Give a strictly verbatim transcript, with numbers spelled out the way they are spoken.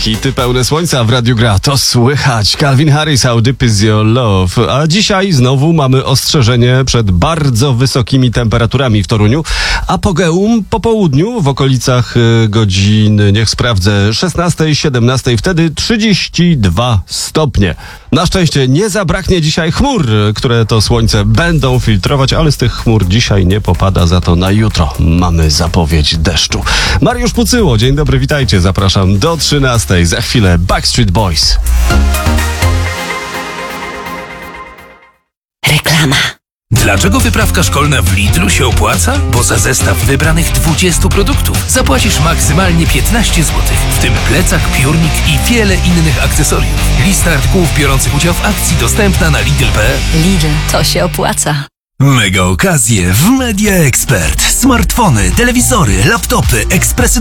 Hity pełne słońca w Radiu Gra. To słychać. Calvin Harris, How Deep Is Your Love. A dzisiaj znowu mamy ostrzeżenie przed bardzo wysokimi temperaturami w Toruniu. Apogeum po południu w okolicach godzin, niech sprawdzę, szesnastej, siedemnastej, wtedy trzydzieści dwa stopnie. Na szczęście nie zabraknie dzisiaj chmur, które to słońce będą filtrować, ale z tych chmur dzisiaj nie popada, za to na jutro mamy zapowiedź deszczu. Mariusz Pucyło, dzień dobry, witajcie, zapraszam do trzynastej. Za chwilę Backstreet Boys. Reklama. Dlaczego wyprawka szkolna w Lidlu się opłaca? Bo za zestaw wybranych dwudziestu produktów zapłacisz maksymalnie piętnaście złotych, w tym plecak, piórnik i wiele innych akcesoriów. Lista artykułów biorących udział w akcji dostępna na lidl kropka p l. Lidl, to się opłaca. Mega okazje w Media Expert. Smartfony, telewizory, laptopy, ekspresy do